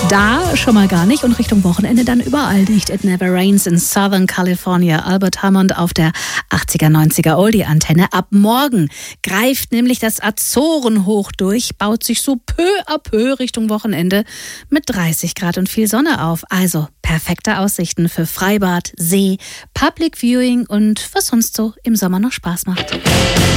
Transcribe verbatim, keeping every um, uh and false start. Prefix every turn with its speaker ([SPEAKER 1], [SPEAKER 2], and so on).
[SPEAKER 1] Da schon mal gar nicht und Richtung Wochenende dann überall nicht. It Never Rains in Southern California. Albert Hammond auf der achtziger, neunziger Oldie-Antenne. Ab morgen greift nämlich das Azorenhoch durch, baut sich so peu à peu Richtung Wochenende mit dreißig Grad und viel Sonne auf. Also perfekte Aussichten für Freibad, See, Public Viewing und was sonst so im Sommer noch Spaß macht.